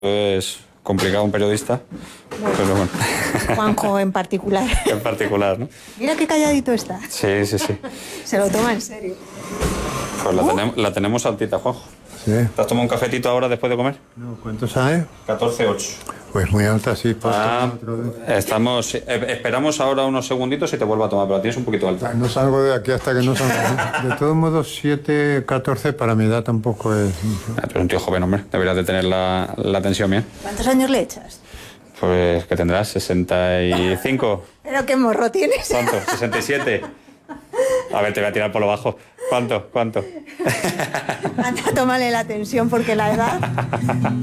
Es complicado un periodista, pero bueno. Juanjo en particular. En particular, ¿no? Mira qué calladito está. Sí. Se lo toma en serio. Pues la tenemos altita, Juanjo. Sí. ¿Te has tomado un cafetito ahora después de comer? No, ¿cuánto sabe? 14,8. Pues muy alta, sí. Esperamos ahora unos segunditos y te vuelvo a tomar, pero la tienes un poquito alta. No salgo de aquí hasta que no salga. De todos modos, 7,14 para mi edad tampoco es... Pero un tío joven, hombre. Deberías de tener la tensión bien. ¿Cuántos años le echas? Pues que tendrás 65. ¿Pero qué morro tienes? ¿Cuánto? 67. A ver, te voy a tirar por lo bajo. ¿Cuánto? Anda, tómale la tensión porque la edad...